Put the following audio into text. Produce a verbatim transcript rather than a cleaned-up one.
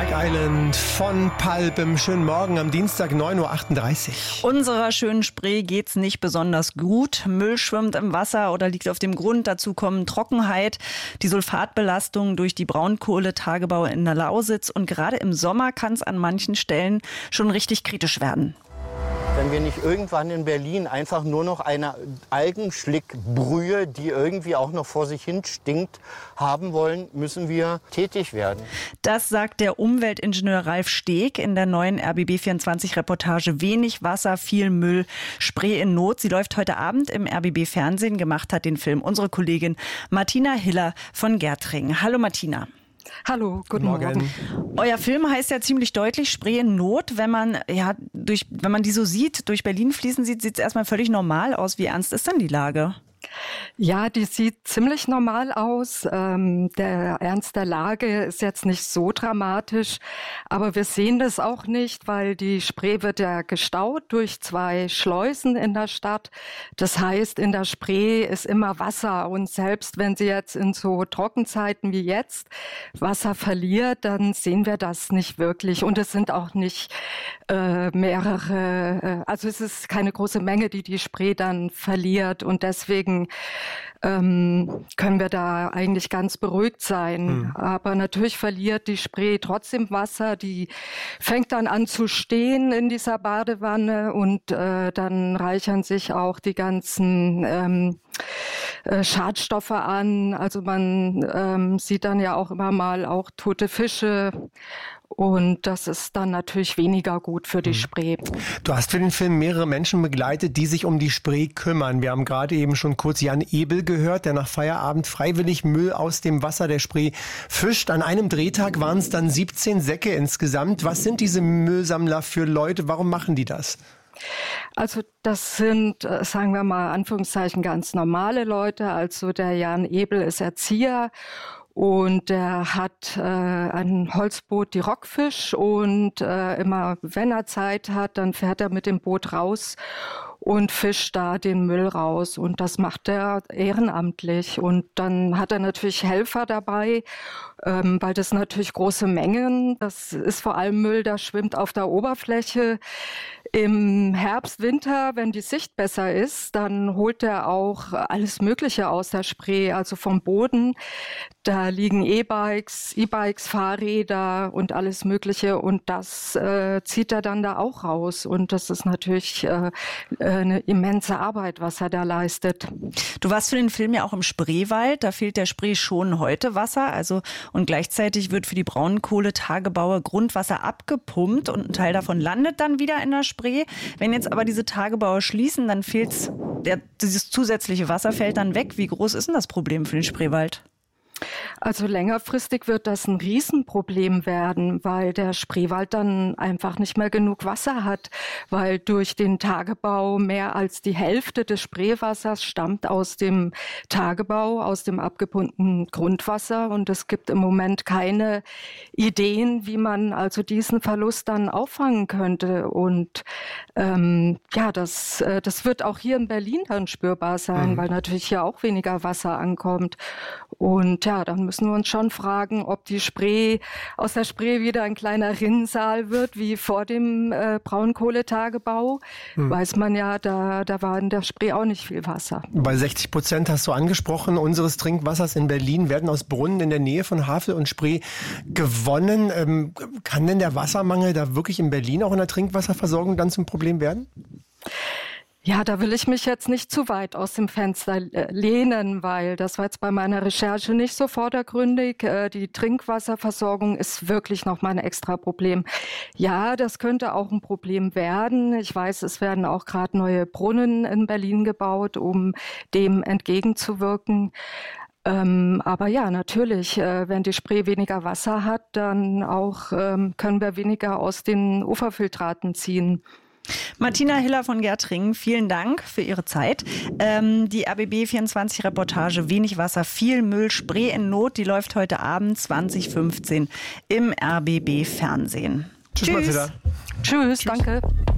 Strike Island von Pulp im schönen Morgen am Dienstag neun Uhr achtunddreißig. Unserer schönen Spree geht's nicht besonders gut. Müll schwimmt im Wasser oder liegt auf dem Grund. Dazu kommen Trockenheit, die Sulfatbelastung durch die Braunkohletagebaue in der Lausitz. Und gerade im Sommer kann es an manchen Stellen schon richtig kritisch werden. Wenn wir nicht irgendwann in Berlin einfach nur noch eine Algenschlickbrühe, die irgendwie auch noch vor sich hin stinkt, haben wollen, müssen wir tätig werden. Das sagt der Umweltingenieur Ralf Steg in der neuen R B B vierundzwanzig-Reportage Wenig Wasser, viel Müll, Spree in Not. Sie läuft heute Abend im R B B Fernsehen. Gemacht hat den Film unsere Kollegin Martina Hiller von Gärtringen. Hallo Martina. Hallo, guten Morgen. Morgen. Euer Film heißt ja ziemlich deutlich Spree in Not. Wenn man, ja, durch, wenn man die so sieht, durch Berlin fließen sieht, sieht es erstmal völlig normal aus. Wie ernst ist denn die Lage? Ja, die sieht ziemlich normal aus. Ähm, der Ernst der Lage ist jetzt nicht so dramatisch, aber wir sehen das auch nicht, weil die Spree wird ja gestaut durch zwei Schleusen in der Stadt. Das heißt, in der Spree ist immer Wasser und selbst wenn sie jetzt in so Trockenzeiten wie jetzt Wasser verliert, dann sehen wir das nicht wirklich und es sind auch nicht äh, mehrere, äh, also es ist keine große Menge, die die Spree dann verliert und deswegen Ähm, können wir da eigentlich ganz beruhigt sein. Mhm. Aber natürlich verliert die Spree trotzdem Wasser. Die fängt dann an zu stehen in dieser Badewanne und äh, dann reichern sich auch die ganzen ähm, äh, Schadstoffe an. Also man ähm, sieht dann ja auch immer mal auch tote Fische. Und das ist dann natürlich weniger gut für die Spree. Du hast für den Film mehrere Menschen begleitet, die sich um die Spree kümmern. Wir haben gerade eben schon kurz Jan Ebel gehört, der nach Feierabend freiwillig Müll aus dem Wasser der Spree fischt. An einem Drehtag waren es dann siebzehn Säcke insgesamt. Was sind diese Müllsammler für Leute? Warum machen die das? Also das sind, sagen wir mal, Anführungszeichen ganz normale Leute. Also der Jan Ebel ist Erzieher. Und er hat äh, ein Holzboot, die Rockfisch, und äh, immer, wenn er Zeit hat, dann fährt er mit dem Boot raus und fischt da den Müll raus. Und das macht er ehrenamtlich. Und dann hat er natürlich Helfer dabei, ähm, weil das natürlich große Mengen, das ist vor allem Müll, der schwimmt auf der Oberfläche. Im Herbst, Winter, wenn die Sicht besser ist, dann holt er auch alles Mögliche aus der Spree, also vom Boden. Da liegen E-Bikes, E-Bikes, Fahrräder und alles Mögliche und das äh, zieht er dann da auch raus. Und das ist natürlich äh, eine immense Arbeit, was er da leistet. Du warst für den Film ja auch im Spreewald. Da fehlt der Spree schon heute Wasser. Also und gleichzeitig wird für die Braunkohletagebaue Grundwasser abgepumpt und ein Teil davon landet dann wieder in der Spree. Wenn jetzt aber diese Tagebaue schließen, dann fehlt der, dieses zusätzliche Wasser fällt dann weg. Wie groß ist denn das Problem für den Spreewald? Also längerfristig wird das ein Riesenproblem werden, weil der Spreewald dann einfach nicht mehr genug Wasser hat, weil durch den Tagebau mehr als die Hälfte des Spreewassers stammt aus dem Tagebau, aus dem abgepumpten Grundwasser und es gibt im Moment keine Ideen, wie man also diesen Verlust dann auffangen könnte und ähm, ja, das, äh, das wird auch hier in Berlin dann spürbar sein, mhm. weil natürlich hier auch weniger Wasser ankommt und ja, dann müssen wir uns schon fragen, ob die Spree, aus der Spree wieder ein kleiner Rinnsal wird, wie vor dem äh, Braunkohletagebau. Hm. Weiß man ja, da, da war in der Spree auch nicht viel Wasser. Bei sechzig Prozent hast du angesprochen, unseres Trinkwassers in Berlin werden aus Brunnen in der Nähe von Havel und Spree gewonnen. Ähm, kann denn der Wassermangel da wirklich in Berlin auch in der Trinkwasserversorgung dann zum Problem werden? Ja, da will ich mich jetzt nicht zu weit aus dem Fenster lehnen, weil das war jetzt bei meiner Recherche nicht so vordergründig. Die Trinkwasserversorgung ist wirklich nochmal ein extra Problem. Ja, das könnte auch ein Problem werden. Ich weiß, es werden auch gerade neue Brunnen in Berlin gebaut, um dem entgegenzuwirken. Ähm, aber ja, natürlich, äh, wenn die Spree weniger Wasser hat, dann auch ähm, können wir weniger aus den Uferfiltraten ziehen. Martina Hiller von Gärtringen, vielen Dank für Ihre Zeit. Ähm, die R B B vierundzwanzig-Reportage Wenig Wasser, viel Müll, Spree in Not, die läuft heute Abend zwanzig fünfzehn im R B B Fernsehen. Tschüss, Tschüss. Tschüss, Tschüss, danke.